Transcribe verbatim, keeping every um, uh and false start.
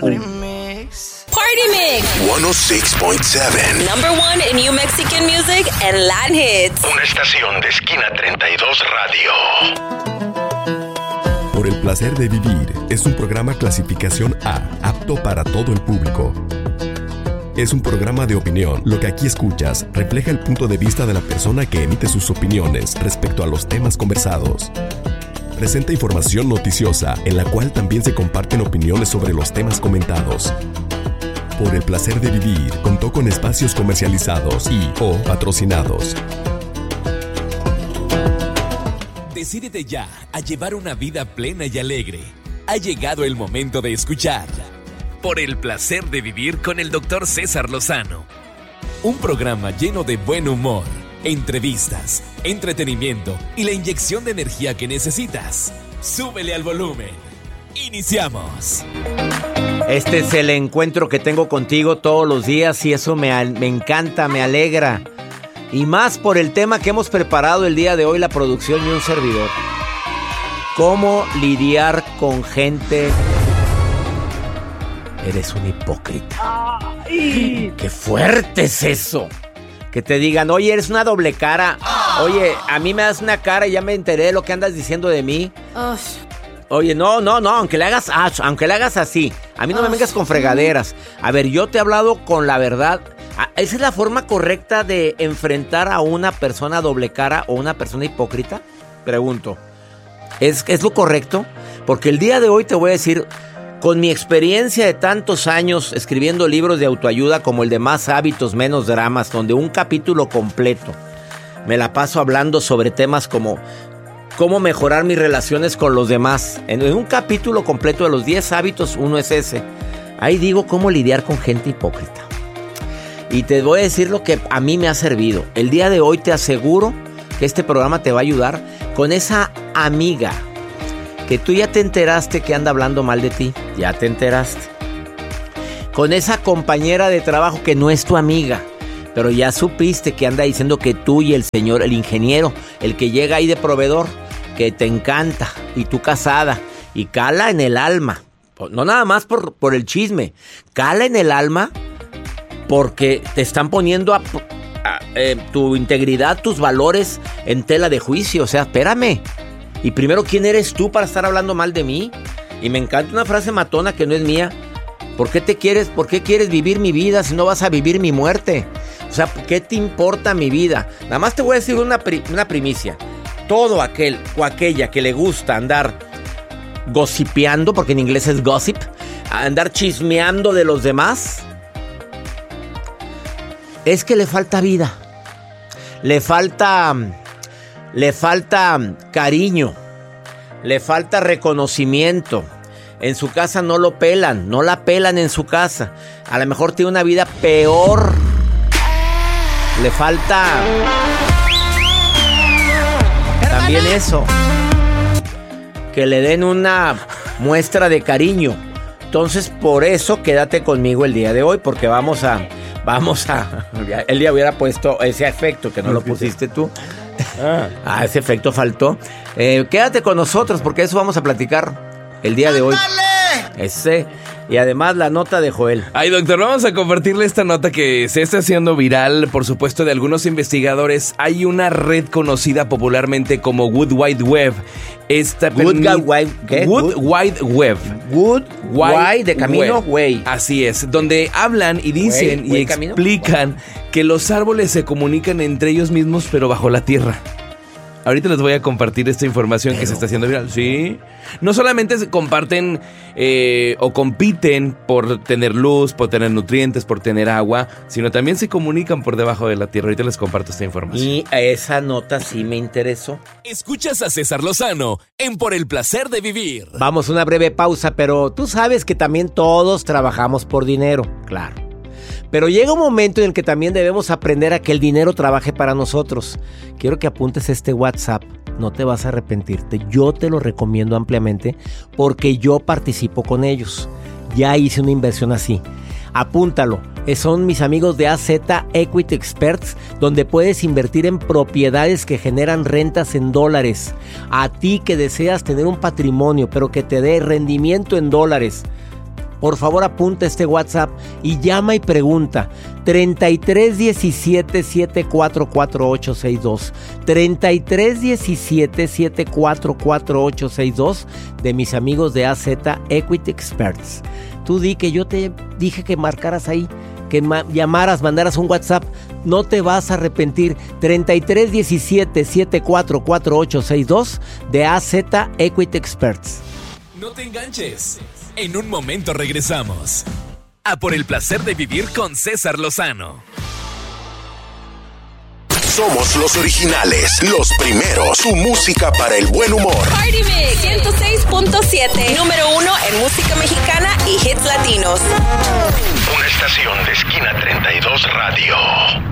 Party Mix. Party Mix. ciento seis punto siete. Number one in new Mexican music and Latin hits. Una estación de Esquina treinta y dos Radio. Por el placer de vivir es un programa clasificación A, apto para todo el público. Es un programa de opinión. Lo que aquí escuchas refleja el punto de vista de la persona que emite sus opiniones respecto a los temas conversados. Presenta información noticiosa en la cual también se comparten opiniones sobre los temas comentados. Por el placer de vivir contó con espacios comercializados y o patrocinados. Decídete ya a llevar una vida plena y alegre. Ha llegado el momento de escuchar Por el placer de vivir con el doctor César Lozano. Un programa lleno de buen humor, entrevistas, entretenimiento y la inyección de energía que necesitas. Súbele al volumen. Iniciamos. Este es el encuentro que tengo contigo todos los días y eso me, me encanta, me alegra. Y más por el tema que hemos preparado el día de hoy, la producción y un servidor. ¿Cómo lidiar con gente? Eres un hipócrita. ¡Ay! ¡Qué fuerte es eso! Que te digan, oye, eres una doble cara. Oye, a mí me das una cara y ya me enteré de lo que andas diciendo de mí. Ugh. Oye, no, no, no, aunque le hagas, aunque le hagas así. A mí no me vengas con fregaderas. A ver, yo te he hablado con la verdad. ¿Esa es la forma correcta de enfrentar a una persona doble cara o una persona hipócrita? Pregunto. ¿Es, es lo correcto? Porque el día de hoy te voy a decir, con mi experiencia de tantos años escribiendo libros de autoayuda como el de Más hábitos, menos dramas, donde un capítulo completo me la paso hablando sobre temas como cómo mejorar mis relaciones con los demás. En un capítulo completo de los diez hábitos, uno es ese. Ahí digo cómo lidiar con gente hipócrita. Y te voy a decir lo que a mí me ha servido. El día de hoy te aseguro que este programa te va a ayudar con esa amiga que tú ya te enteraste que anda hablando mal de ti. Ya te enteraste. Con esa compañera de trabajo que no es tu amiga, pero ya supiste que anda diciendo que tú y el señor, el ingeniero, el que llega ahí de proveedor, que te encanta, y tú casada, y cala en el alma. No nada más por, por el chisme. Cala en el alma porque te están poniendo a, a, eh, tu integridad, tus valores en tela de juicio. O sea, espérame. Y primero, ¿quién eres tú para estar hablando mal de mí? Y me encanta una frase matona que no es mía. ¿Por qué te quieres, por qué quieres vivir mi vida si no vas a vivir mi muerte? O sea, ¿qué te importa mi vida? Nada más te voy a decir una, pri- una primicia. Todo aquel o aquella que le gusta andar gossipeando, porque en inglés es gossip, andar chismeando de los demás, es que le falta vida. Le falta... Le falta cariño, le falta reconocimiento. En su casa no lo pelan, no la pelan en su casa. A lo mejor tiene una vida peor. Le falta también eso, que le den una muestra de cariño. Entonces, por eso quédate conmigo el día de hoy, porque vamos a, vamos a. Él ya hubiera puesto ese efecto que no lo pusiste tú. Ah, ah, ese efecto faltó. Eh, quédate con nosotros porque eso vamos a platicar el día de hoy. ¡Dale! Ese. Y además la nota de Joel. Ay, doctor, vamos a compartirle esta nota que se está haciendo viral, por supuesto, de algunos investigadores. Hay una red conocida popularmente como Wood Wide Web. Esta Wood permit- Wide, ¿qué? Wood Wide Web. Wood Wide de camino, Web. güey. Así es, donde hablan y dicen Güey, y güey, camino. explican que los árboles se comunican entre ellos mismos, pero bajo la tierra. Ahorita les voy a compartir esta información Pero... que se está haciendo viral. Sí. No solamente se comparten eh, o compiten por tener luz, por tener nutrientes, por tener agua, sino también se comunican por debajo de la tierra. Ahorita les comparto esta información. Y esa nota sí me interesó. Escuchas a César Lozano en Por el Placer de Vivir. Vamos a una breve pausa, pero tú sabes que también todos trabajamos por dinero, claro. Pero llega un momento en el que también debemos aprender a que el dinero trabaje para nosotros. Quiero que apuntes este WhatsApp, no te vas a arrepentirte. Yo te lo recomiendo ampliamente porque yo participo con ellos. Ya hice una inversión así. Apúntalo. Son mis amigos de A Z Equity Experts, donde puedes invertir en propiedades que generan rentas en dólares. A ti que deseas tener un patrimonio, pero que te dé rendimiento en dólares. por favor apunta este WhatsApp y llama y pregunta. treinta y tres diecisiete setenta y cuatro cuarenta y ocho sesenta y dos. treinta y tres diecisiete setenta y cuatro cuarenta y ocho sesenta y dos de mis amigos de A Z Equity Experts. Tú di que yo te dije que marcaras ahí, que ma- llamaras, mandaras un WhatsApp. No te vas a arrepentir. treinta y tres diecisiete setenta y cuatro cuarenta y ocho sesenta y dos de A Z Equity Experts. No te enganches. En un momento regresamos. A por el placer de vivir con César Lozano. Somos los originales, los primeros. Su música para el buen humor. Party Mix ciento seis punto siete. Número uno en música mexicana y hits latinos. Una estación de Esquina treinta y dos Radio.